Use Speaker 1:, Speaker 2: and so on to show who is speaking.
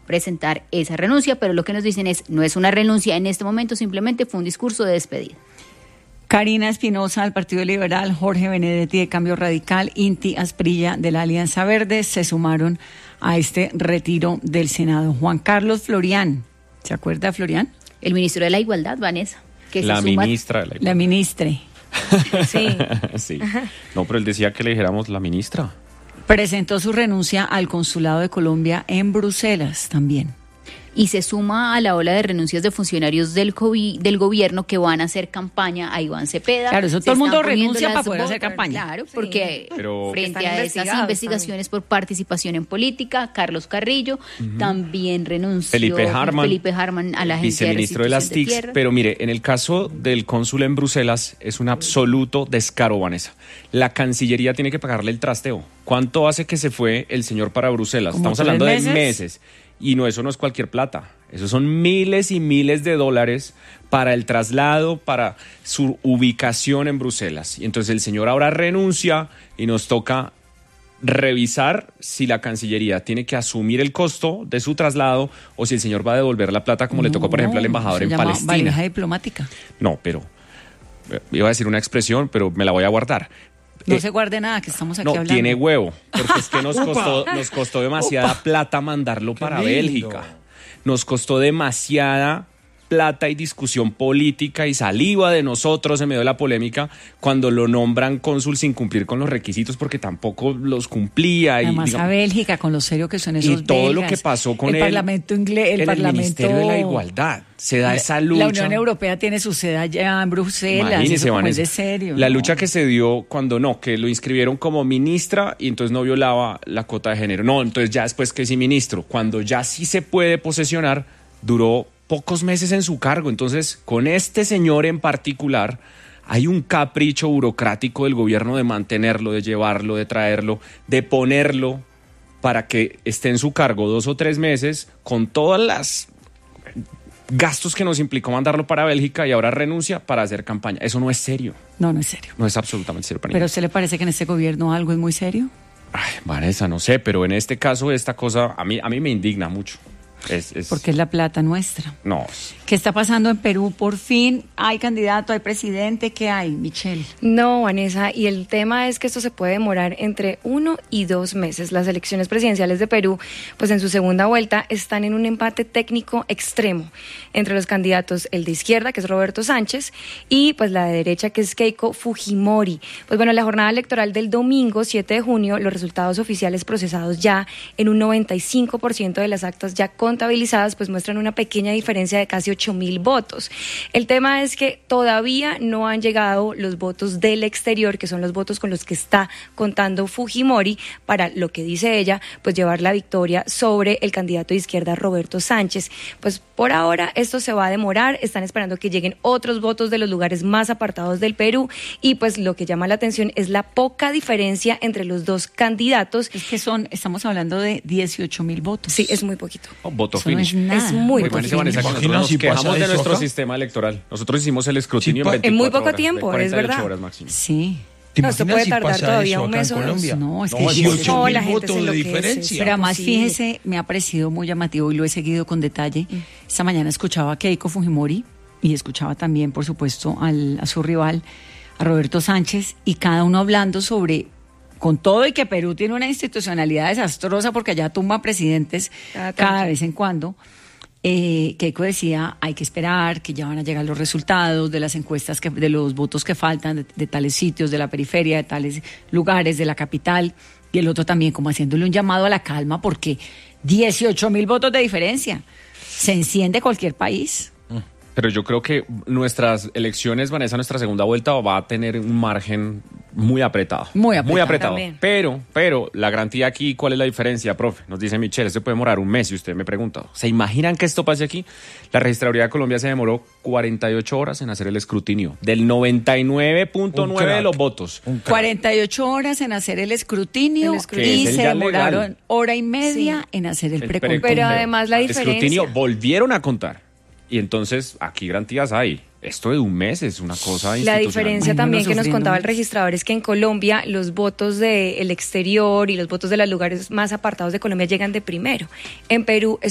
Speaker 1: presentar esa renuncia, pero lo que nos dicen es, no es una renuncia en este momento, simplemente fue un discurso de despedida.
Speaker 2: Karina Espinosa del Partido Liberal, Jorge Benedetti de Cambio Radical, Inti Asprilla de la Alianza Verde se sumaron a este retiro del Senado. Juan Carlos Florián, ¿se acuerda de Florián?
Speaker 1: El ministro de la Igualdad, Vanessa. Que
Speaker 3: la
Speaker 1: se suma...
Speaker 3: ministra de la Igualdad.
Speaker 2: La ministre.
Speaker 1: Sí.
Speaker 3: Sí. No, pero él decía que le dijéramos la ministra.
Speaker 2: Presentó su renuncia al Consulado de Colombia en Bruselas también.
Speaker 1: Y se suma a la ola de renuncias de funcionarios del gobierno que van a hacer campaña a Iván Cepeda.
Speaker 2: Claro, eso todo el mundo renuncia para poder hacer campaña.
Speaker 1: Claro,
Speaker 4: Sí,
Speaker 1: porque frente a esas investigaciones por participación en política, Carlos Carrillo también renunció.
Speaker 3: Felipe Harman
Speaker 1: a la agencia
Speaker 3: viceministro de las TICs. Pero mire, en el caso del cónsul en Bruselas es un absoluto descaro, Vanessa. La Cancillería tiene que pagarle el trasteo. ¿Cuánto hace que se fue el señor para Bruselas? Estamos hablando de meses. Y no, eso no es cualquier plata. Eso son miles y miles de dólares para el traslado, para su ubicación en Bruselas. Y entonces el señor ahora renuncia y nos toca revisar si la Cancillería tiene que asumir el costo de su traslado o si el señor va a devolver la plata como le tocó, por ejemplo, al embajador en Palestina.
Speaker 2: Valija diplomática.
Speaker 3: No, pero iba a decir una expresión, pero me la voy a guardar.
Speaker 2: No se guarde nada, que estamos aquí hablando.
Speaker 3: No, tiene huevo, porque es que nos costó demasiada plata mandarlo para Bélgica. Nos costó demasiada plata y discusión política y saliva de nosotros en medio de la polémica cuando lo nombran cónsul sin cumplir con los requisitos porque tampoco los cumplía.
Speaker 2: Además a Bélgica, con lo serio que son esos
Speaker 3: y todo
Speaker 2: belgas,
Speaker 3: lo que pasó con
Speaker 2: el Parlamento inglés, el
Speaker 3: Ministerio de la Igualdad. Se da esa lucha.
Speaker 2: La Unión Europea tiene su sede allá en Bruselas.
Speaker 3: Imagínese,
Speaker 2: eso
Speaker 3: Vanessa,
Speaker 2: es de serio.
Speaker 3: La lucha que se dio cuando que lo inscribieron como ministra y entonces no violaba la cuota de género. No, entonces ya después que sí ministro. Cuando ya sí se puede posesionar, duró pocos meses en su cargo. Entonces, con este señor en particular, hay un capricho burocrático del gobierno de mantenerlo, de llevarlo, de traerlo, de ponerlo para que esté en su cargo 2 o 3 meses con todas las gastos que nos implicó mandarlo para Bélgica y ahora renuncia para hacer campaña. Eso no es serio.
Speaker 2: No, no es serio.
Speaker 3: No es absolutamente serio para
Speaker 2: ¿Pero a usted le parece que en este gobierno algo es muy serio?
Speaker 3: Ay, Vanessa, no sé, pero en este caso esta cosa a mí me indigna mucho.
Speaker 2: Porque es la plata nuestra.
Speaker 3: No.
Speaker 2: ¿Qué está pasando en Perú? Por fin hay candidato, hay presidente. ¿Qué hay, Michelle?
Speaker 4: No, Vanessa, y el tema es que esto se puede demorar entre 1 y 2 meses. Las elecciones presidenciales de Perú, pues en su segunda vuelta, están en un empate técnico extremo entre los candidatos, el de izquierda, que es Roberto Sánchez, y pues la de derecha, que es Keiko Fujimori. Pues bueno, la jornada electoral del domingo, 7 de junio, los resultados oficiales procesados ya en un 95% de las actas ya contabilizadas, pues muestran una pequeña diferencia de casi 8,000 votos. El tema es que todavía no han llegado los votos del exterior, que son los votos con los que está contando Fujimori, para lo que dice ella, pues llevar la victoria sobre el candidato de izquierda Roberto Sánchez. Pues por ahora esto se va a demorar, están esperando que lleguen otros votos de los lugares más apartados del Perú y pues lo que llama la atención es la poca diferencia entre los dos candidatos.
Speaker 2: Es que estamos hablando de 18,000 votos.
Speaker 4: Sí, es muy poquito.
Speaker 3: Voto
Speaker 2: Eso no
Speaker 3: finish.
Speaker 2: es nada.
Speaker 4: Es muy
Speaker 3: Vanessa, que nosotros nos quejamos de nuestro sistema electoral. Nosotros hicimos el escrutinio en 24
Speaker 4: en muy poco
Speaker 3: horas,
Speaker 4: tiempo, es verdad.
Speaker 3: Horas máximo.
Speaker 2: Sí.
Speaker 4: No, esto puede tardar todavía un mes o dos.
Speaker 2: No, es que
Speaker 5: 18,000 votos de diferencia.
Speaker 2: Pero además, fíjese, me ha parecido muy llamativo y lo he seguido con detalle. Esta mañana escuchaba a Keiko Fujimori y escuchaba también, por supuesto, a su rival, a Roberto Sánchez, y cada uno hablando sobre, con todo y que Perú tiene una institucionalidad desastrosa porque allá tumba presidentes cada vez en cuando. Keiko decía, hay que esperar, que ya van a llegar los resultados de las encuestas, de los votos que faltan de tales sitios, de la periferia, de tales lugares, de la capital, y el otro también como haciéndole un llamado a la calma porque 18,000 votos de diferencia, se enciende cualquier país.
Speaker 3: Pero yo creo que nuestras elecciones, Vanessa, nuestra segunda vuelta va a tener un margen muy apretado.
Speaker 2: Muy apretado.
Speaker 3: Pero la garantía aquí, ¿cuál es la diferencia, profe? Nos dice Michelle, esto puede demorar un mes y usted me pregunta, ¿se imaginan que esto pase aquí? La Registraduría de Colombia se demoró 48 horas en hacer el escrutinio del 99.9 de los votos.
Speaker 2: 48 horas en hacer el escrutinio y se demoraron legal. Hora y media en hacer el preconteo.
Speaker 4: Pero además la diferencia...
Speaker 3: El escrutinio volvieron a contar. Y entonces aquí garantías hay. Esto de un mes es una cosa institucional.
Speaker 4: La diferencia también que nos contaba el registrador es que en Colombia los votos del exterior y los votos de los lugares más apartados de Colombia llegan de primero. En Perú